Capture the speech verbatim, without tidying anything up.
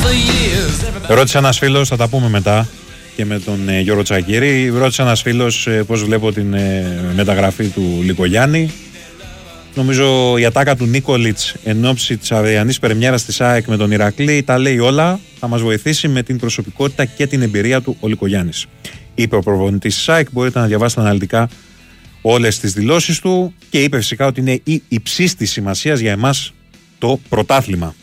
Ρώτησε ένας φίλος, θα τα πούμε μετά και με τον ε, Γιώργο Τσακίρη. Ρώτησε ένας φίλος ε, πώς βλέπω την ε, μεταγραφή του Λικογιάννη. Νομίζω η ατάκα του Νίκολιτς εν ώψη της αυριανής πρεμιέρας της ΑΕΚ με τον Ηρακλή τα λέει όλα. Θα μας βοηθήσει με την προσωπικότητα και την εμπειρία του ο Λικογιάννης, είπε ο προπονητής της ΑΕΚ. Μπορείτε να διαβάσετε αναλυτικά όλες τις δηλώσεις του και είπε φυσικά ότι είναι η υψίστης σημασίας για εμάς το πρωτάθλημα.